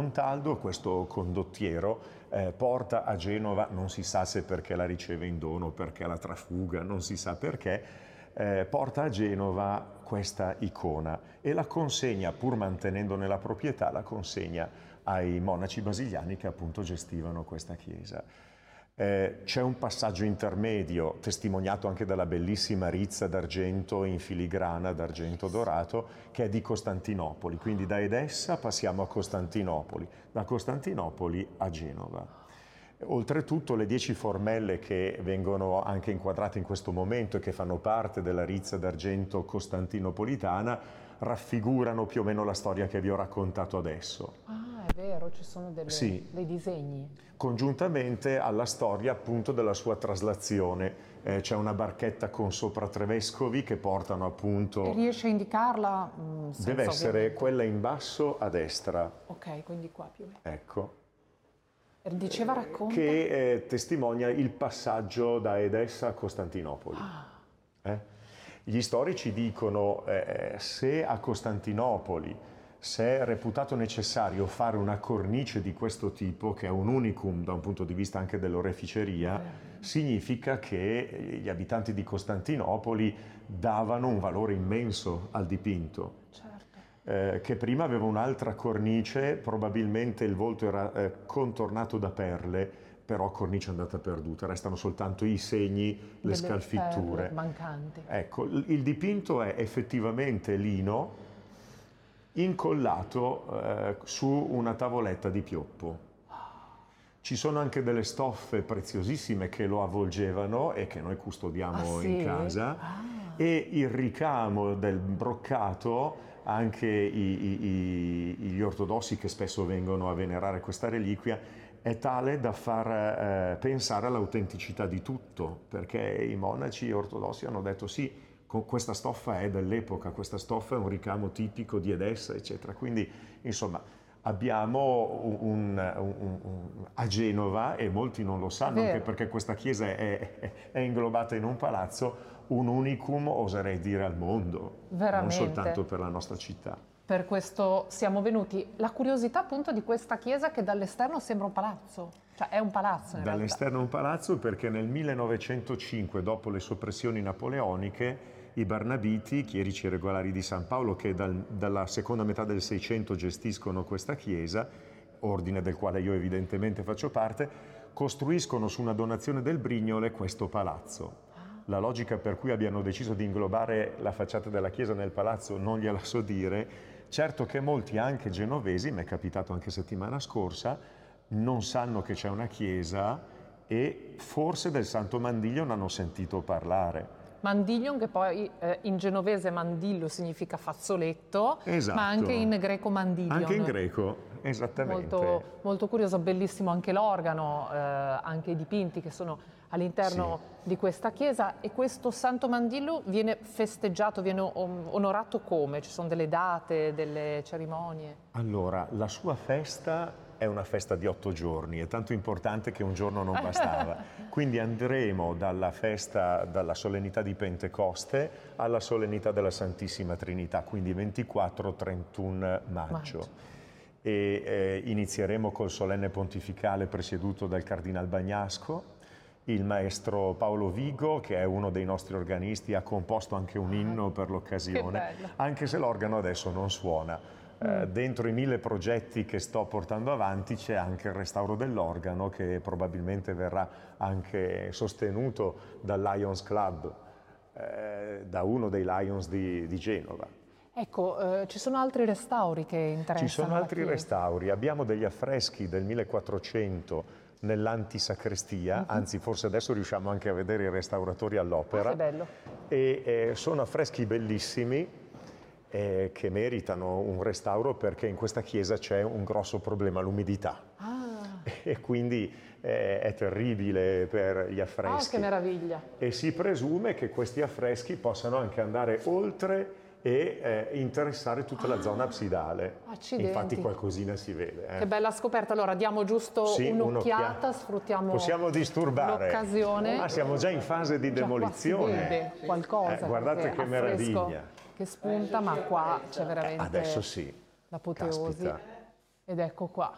Montaldo, questo condottiero, porta a Genova, non si sa se perché la riceve in dono, perché la trafuga, non si sa perché, porta a Genova questa icona e la consegna, pur mantenendone la proprietà, la consegna ai monaci basiliani che appunto gestivano questa chiesa. C'è un passaggio intermedio, testimoniato anche dalla bellissima rizza d'argento in filigrana, d'argento dorato, che è di Costantinopoli. Quindi da Edessa passiamo a Costantinopoli, da Costantinopoli a Genova. Oltretutto le 10 formelle che vengono anche inquadrate in questo momento e che fanno parte della rizza d'argento costantinopolitana raffigurano più o meno la storia che vi ho raccontato adesso. Ah, è vero, ci sono dei disegni. Congiuntamente alla storia appunto della sua traslazione. C'è una barchetta con sopra 3 vescovi che portano appunto... E riesce a indicarla? Deve essere quella in basso a destra. Ok, quindi qua più o meno. Ecco. Diceva, racconta. Che testimonia il passaggio da Edessa a Costantinopoli. Gli storici dicono se a Costantinopoli se è reputato necessario fare una cornice di questo tipo, che è un unicum da un punto di vista anche dell'oreficeria, significa che gli abitanti di Costantinopoli davano un valore immenso al dipinto. Che prima aveva un'altra cornice, probabilmente il volto era contornato da perle, però cornice andata perduta, restano soltanto i segni, le scalfitture mancanti. Ecco, il dipinto è effettivamente lino incollato su una tavoletta di pioppo. Ci sono anche delle stoffe preziosissime che lo avvolgevano e che noi custodiamo in casa, e il ricamo del broccato, anche gli ortodossi che spesso vengono a venerare questa reliquia, è tale da far pensare all'autenticità di tutto, perché i monaci ortodossi hanno detto sì, questa stoffa è dell'epoca, questa stoffa è un ricamo tipico di Edessa, eccetera. Quindi, insomma, abbiamo a Genova, e molti non lo sanno, anche perché questa chiesa è inglobata in un palazzo, un unicum, oserei dire, al mondo, veramente. Non soltanto per la nostra città. Per questo siamo venuti. La curiosità appunto di questa chiesa, che dall'esterno sembra un palazzo, cioè è un palazzo in Dall'esterno è un palazzo perché nel 1905, dopo le soppressioni napoleoniche, i Barnabiti, chierici regolari di San Paolo, che dalla seconda metà del Seicento gestiscono questa chiesa, ordine del quale io evidentemente faccio parte, costruiscono su una donazione del Brignole questo palazzo. La logica per cui abbiano deciso di inglobare la facciata della chiesa nel palazzo non gliela so dire. Certo che molti, anche genovesi, mi è capitato anche settimana scorsa, non sanno che c'è una chiesa e forse del Santo Mandiglion hanno sentito parlare. Mandiglion, che poi in genovese mandillo significa fazzoletto, esatto. Ma anche in greco mandiglion. Anche in greco, esattamente. Molto, molto curioso, bellissimo anche l'organo, anche i dipinti che sono all'interno di questa chiesa. E questo Santo Mandillo viene festeggiato, viene onorato come? Ci sono delle date, delle cerimonie? Allora, la sua festa è una festa di 8 giorni, è tanto importante che un giorno non bastava. Quindi andremo dalla festa, dalla solennità di Pentecoste alla solennità della Santissima Trinità, quindi 24-31 maggio. E inizieremo col solenne pontificale presieduto dal Cardinal Bagnasco. Il maestro Paolo Vigo, che è uno dei nostri organisti, ha composto anche un inno per l'occasione, anche se l'organo adesso non suona. Dentro i 1000 progetti che sto portando avanti c'è anche il restauro dell'organo, che probabilmente verrà anche sostenuto dal Lions Club, da uno dei Lions di Genova. Ecco, ci sono altri restauri che interessano? Ci sono altri restauri, abbiamo degli affreschi del 1400 nell'antisacrestia, anzi forse adesso riusciamo anche a vedere i restauratori all'opera. Che bello. E sono affreschi bellissimi, che meritano un restauro, perché in questa chiesa c'è un grosso problema, l'umidità. E quindi è terribile per gli affreschi. Che meraviglia! E si presume che questi affreschi possano anche andare oltre e interessare tutta la zona absidale. Accidenti. Infatti qualcosina si vede. Che bella scoperta. Allora diamo giusto un'occhiata, sfruttiamo possiamo disturbare l'occasione. Siamo già in fase di demolizione. Qua si vede qualcosa. Guardate che meraviglia. Che spunta, ma qua c'è veramente adesso sì, l'apoteosi. caspita. Ed ecco qua.